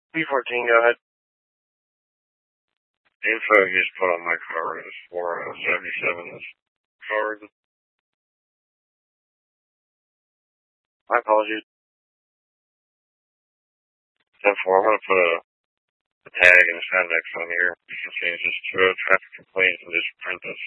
P14, go ahead. The info you just put on my card is for 77's card. My apologies. 10-4, I'm going to put a tag and a sound X on here. You can change this to a traffic complaint and just print this.